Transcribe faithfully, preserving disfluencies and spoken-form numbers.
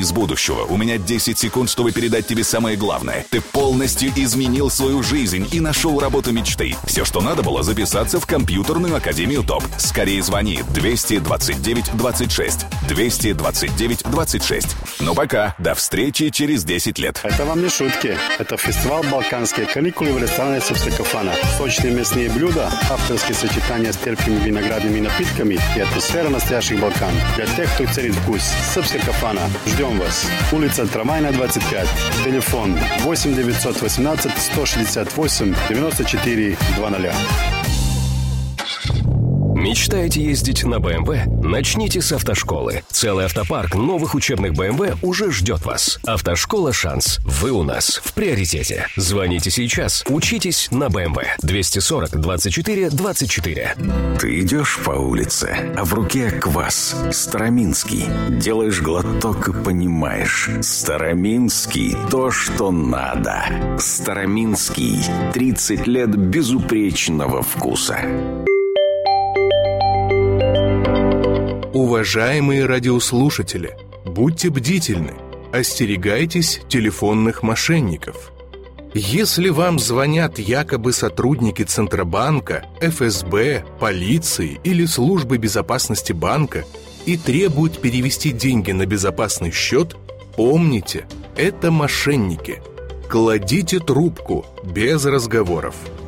из будущего. У меня десять секунд, чтобы передать тебе самое главное. Ты полностью изменил свою жизнь и нашел работу мечты. Все, что надо было, записаться в компьютерную академию ТОП. Скорее звони двести двадцать девять двадцать шесть. двести двадцать девять двадцать шесть. Ну пока, до встречи через десять лет. Это вам не шутки. Это фестиваль «Балканские каникулы» в ресторане «Сыпская кафана». Сочные мясные блюда, авторские сочетания с терпкими виноградными напитками и атмосфера настоящих Балкан. Для тех, кто ценит вкус. «Сыпская кафана». Ждем вас. Улица Трамвайная, двадцать пять. Телефон восемь девятьсот восемнадцать сто шестьдесят восемь девяносто четыре двадцать. Мечтаете ездить на бэ эм вэ? Начните с автошколы. Целый автопарк новых учебных бэ эм вэ уже ждет вас. Автошкола «Шанс». Вы у нас в приоритете. Звоните сейчас. Учитесь на бэ эм вэ. двести сорок двадцать четыре двадцать четыре. Ты идешь по улице, а в руке квас. Староминский. Делаешь глоток и понимаешь. Староминский – то, что надо. Староминский. тридцать лет безупречного вкуса. Уважаемые радиослушатели, будьте бдительны, остерегайтесь телефонных мошенников. Если вам звонят якобы сотрудники Центробанка, эф эс бэ, полиции или службы безопасности банка и требуют перевести деньги на безопасный счет, помните, это мошенники. Кладите трубку без разговоров.